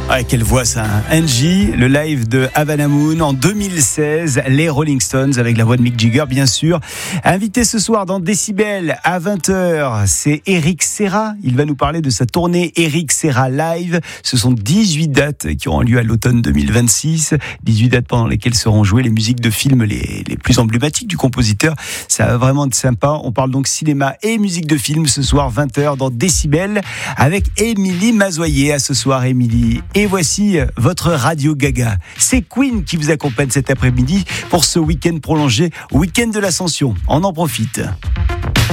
Ah, quelle voix ça, hein. Angie, le live de Havana Moon en 2016, les Rolling Stones avec la voix de Mick Jagger bien sûr. Invité ce soir dans Décibel à 20h, c'est Eric Serra. Il va nous parler de sa tournée Eric Serra Live. Ce sont 18 dates qui auront lieu à l'automne 2026. 18 dates pendant lesquelles seront jouées les musiques de films les plus emblématiques du compositeur. Ça va vraiment être sympa. On parle donc cinéma et musique de film ce soir 20h dans Décibel avec Émilie Mazoyer. À ce soir Émilie. Et voici votre Radio Gaga. C'est Queen qui vous accompagne cet après-midi pour ce week-end prolongé, week-end de l'Ascension. On en profite.